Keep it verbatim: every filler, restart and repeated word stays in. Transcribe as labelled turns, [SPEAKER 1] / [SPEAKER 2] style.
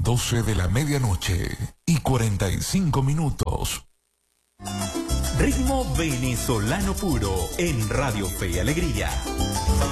[SPEAKER 1] doce de la medianoche y cuarenta y cinco minutos.
[SPEAKER 2] Ritmo venezolano puro en Radio Fe y Alegría.